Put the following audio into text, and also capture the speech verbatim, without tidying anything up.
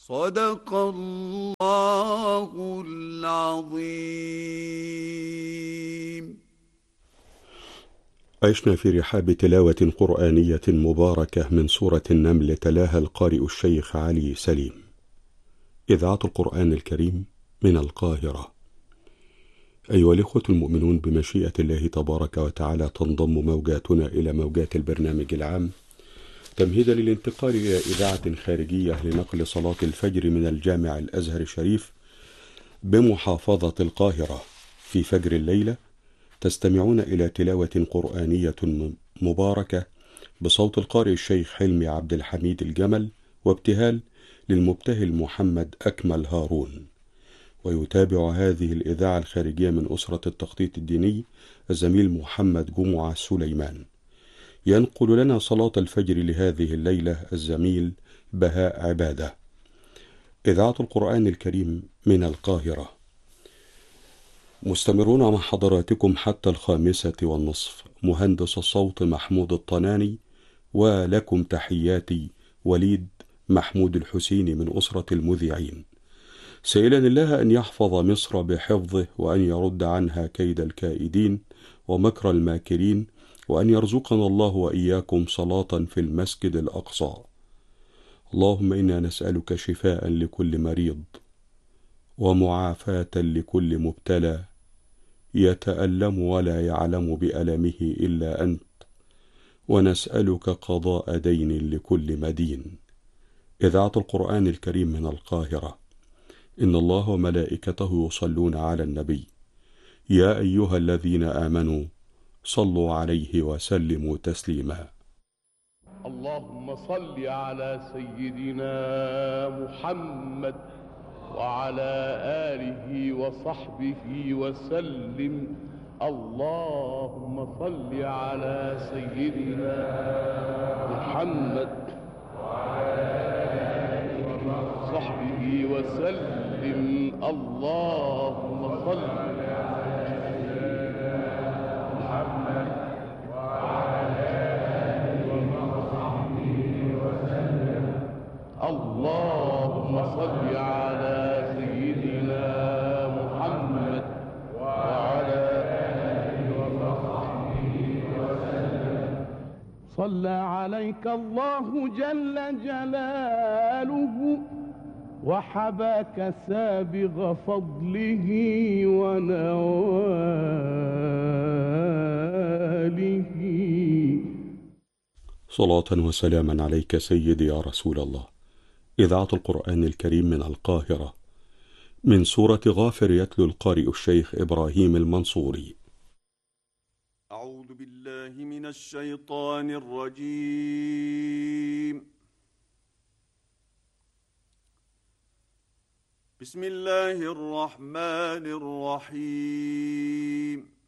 صدق الله العظيم. عشنا في رحاب تلاوة قرآنية مباركة من سورة النمل، تلاها القارئ الشيخ علي سليم. إذاعة القرآن الكريم من القاهرة. أيها الإخوة المؤمنون، بمشيئة الله تبارك وتعالى تنضم موجاتنا إلى موجات البرنامج العام تمهيدا للانتقال إلى إذاعة خارجية لنقل صلاة الفجر من الجامع الأزهر الشريف بمحافظة القاهرة. في فجر الليلة تستمعون إلى تلاوة قرآنية مباركة بصوت القارئ الشيخ حلمي عبد الحميد الجمل، وابتهال للمبتهل محمد أكمل هارون. ويتابع هذه الإذاعة الخارجية من أسرة التخطيط الديني الزميل محمد جمعة سليمان. ينقل لنا صلاة الفجر لهذه الليلة الزميل بهاء عبادة. إذاعة القرآن الكريم من القاهرة. مستمرون مع حضراتكم حتى الخامسة والنصف. مهندس الصوت محمود الطناني، ولكم تحياتي وليد محمود الحسيني من أسرة المذيعين، سائلا الله أن يحفظ مصر بحفظه، وأن يرد عنها كيد الكائدين ومكر الماكرين، وأن يرزقنا الله وإياكم صلاة في المسجد الأقصى. اللهم إنا نسألك شفاء لكل مريض، ومعافاة لكل مبتلى، يتألم ولا يعلم بألمه إلا أنت، ونسألك قضاء دين لكل مدين. إذاعة القرآن الكريم من القاهرة. إن الله وملائكته يصلون على النبي، يا أيها الذين آمنوا صلوا عليه وسلموا تسليما. اللهم صل على سيدنا محمد وعلى آله وصحبه وسلم. اللهم صل على سيدنا محمد وعلى آله وصحبه وسلم. اللهم صل على سيدنا محمد وعلى آله وصحبه وسلم. اللهم صل على سيدنا محمد وعلى آله وصحبه وسلم. صلى عليك الله جل جلاله، وحباك سابغ فضله ونواله. صلاة وسلاما عليك سيدي يا رسول الله. إذاعة القرآن الكريم من القاهرة. من سورة غافر يتلو القارئ الشيخ إبراهيم المنصوري. أعوذ بالله من الشيطان الرجيم. بسم الله الرحمن الرحيم.